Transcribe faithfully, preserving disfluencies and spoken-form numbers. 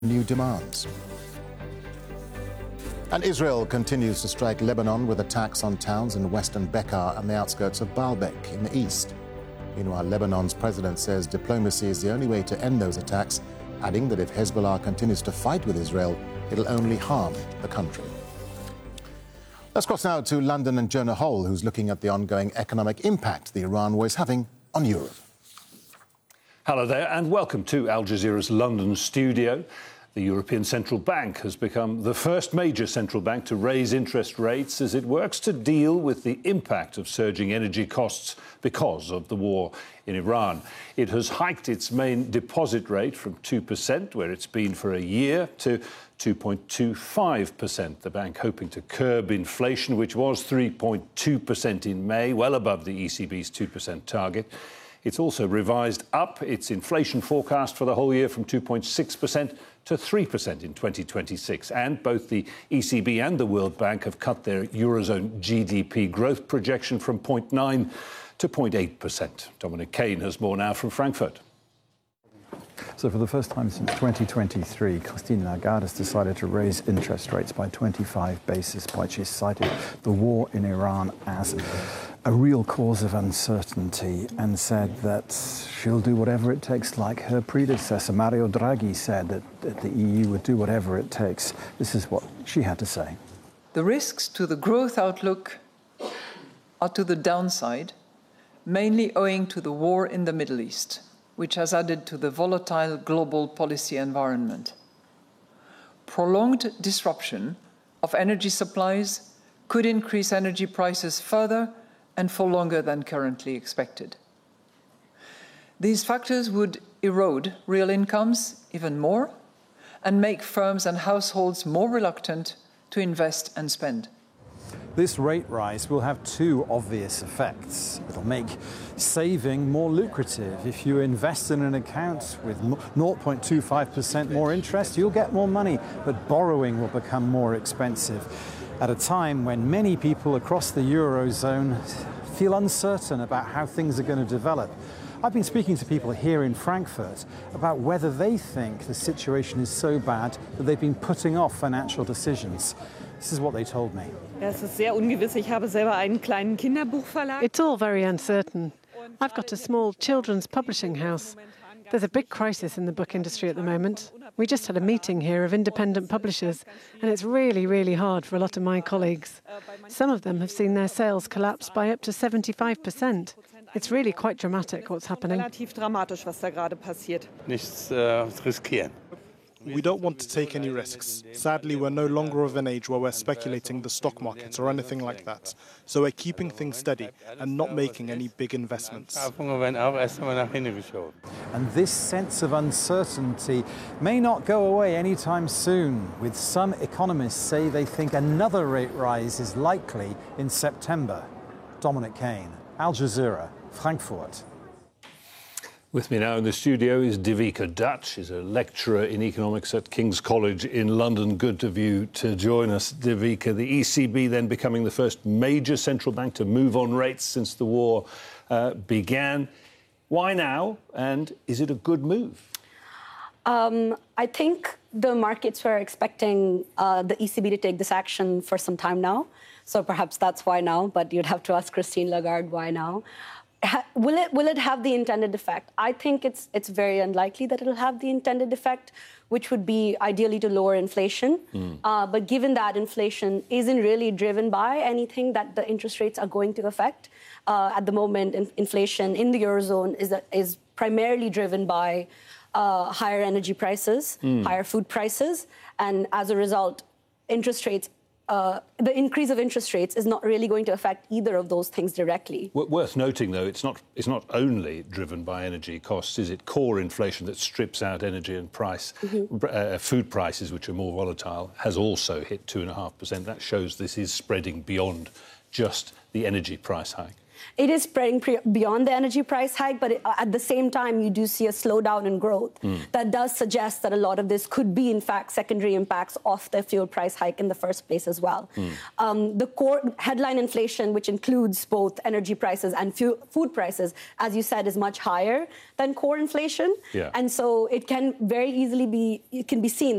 new demands. And Israel continues to strike Lebanon with attacks on towns in western Bekaa and the outskirts of Baalbek in the east. Meanwhile, Lebanon's president says diplomacy is the only way to end those attacks, adding that if Hezbollah continues to fight with Israel, it'll only harm the country. Let's cross now to London and Jonah Hole, who's looking at the ongoing economic impact the Iran war is having on Europe. Hello there and welcome to Al Jazeera's London studio. The European Central Bank has become the first major central bank to raise interest rates as it works to deal with the impact of surging energy costs because of the war in Iran. It has hiked its main deposit rate from two percent, where it's been for a year, to two point two five percent. The bank hoping to curb inflation, which was three point two percent in May, well above the E C B's two percent target. It's also revised up its inflation forecast for the whole year from two point six percent to three percent in twenty twenty-six. And both the E C B and the World Bank have cut their Eurozone G D P growth projection from zero point nine to zero point eight percent. Dominic Kane has more now from Frankfurt. So for the first time since twenty twenty-three, Christine Lagarde has decided to raise interest rates by twenty-five basis points. She's cited the war in Iran as a real cause of uncertainty and said that she'll do whatever it takes, like her predecessor, Mario Draghi, said that, that the E U would do whatever it takes. This is what she had to say. The risks to the growth outlook are to the downside, mainly owing to the war in the Middle East, which has added to the volatile global policy environment. Prolonged disruption of energy supplies could increase energy prices further and for longer than currently expected. These factors would erode real incomes even more and make firms and households more reluctant to invest and spend. This rate rise will have two obvious effects. It'll make saving more lucrative. If you invest in an account with zero point two five percent more interest, you'll get more money, but borrowing will become more expensive at a time when many people across the Eurozone feel uncertain about how things are going to develop. I've been speaking to people here in Frankfurt about whether they think the situation is so bad that they've been putting off financial decisions. This is what they told me. It's all very uncertain. I've got a small children's publishing house. There's a big crisis in the book industry at the moment. We just had a meeting here of independent publishers, and it's really, really hard for a lot of my colleagues. Some of them have seen their sales collapse by up to seventy-five percent. It's really quite dramatic what's happening. We don't want to take any risks. Sadly, we're no longer of an age where we're speculating the stock market or anything like that. So we're keeping things steady and not making any big investments. And this sense of uncertainty may not go away anytime soon, with some economists say they think another rate rise is likely in September. Dominic Kane, Al Jazeera, Frankfurt. With me now in the studio is Devika Dutt. She's a lecturer in economics at King's College in London. Good of you to join us, Devika. The E C B then becoming the first major central bank to move on rates since the war uh, began. Why now? And is it a good move? Um, I think the markets were expecting uh, the E C B to take this action for some time now. So perhaps that's why now, but you'd have to ask Christine Lagarde why now. Ha will it will it have the intended effect? I think it's it's very unlikely that it'll have the intended effect, which would be ideally to lower inflation. Mm. Uh, but given that inflation isn't really driven by anything that the interest rates are going to affect, uh, at the moment, in inflation in the Eurozone is is primarily driven by uh, higher energy prices, mm. higher food prices, and as a result, interest rates. Uh, the increase of interest rates is not really going to affect either of those things directly. W worth noting, though, it's not it's not only driven by energy costs, is it? Core inflation that strips out energy and price, mm-hmm. uh, food prices, which are more volatile, has also hit two and a half percent. That shows this is spreading beyond just the energy price hike. It is spreading pre beyond the energy price hike, but it, uh, at the same time, you do see a slowdown in growth. Mm. That does suggest that a lot of this could be, in fact, secondary impacts of the fuel price hike in the first place as well. Mm. Um, the core headline inflation, which includes both energy prices and fu food prices, as you said, is much higher than core inflation. Yeah. And so it can very easily be, it can be seen